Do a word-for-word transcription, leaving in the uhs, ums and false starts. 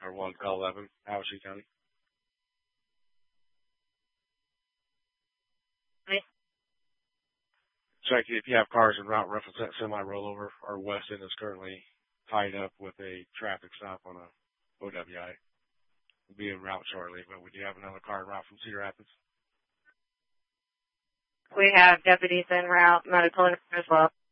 or one call eleven, Howard County. Right. Check if you have cars en route, reference that semi-rollover. Our west end is currently tied up with a traffic stop on a O W I. We'll be en route shortly, but we do have another car en route from Cedar Rapids. We have deputies en route, medical as well.